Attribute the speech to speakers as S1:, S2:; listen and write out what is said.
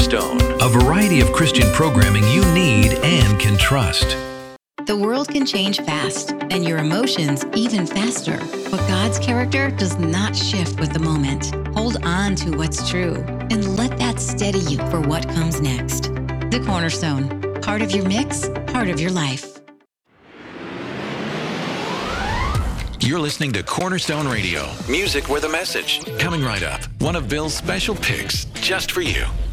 S1: Cornerstone, a variety of Christian programming you need and can trust.
S2: The world can change fast, and your emotions even faster. But God's character does not shift with the moment. Hold on to what's true, and let that steady you for what comes next. The Cornerstone, part of your mix, part of your life.
S1: You're listening to Cornerstone Radio, music with a message. Coming right up, one of Bill's special picks just for you.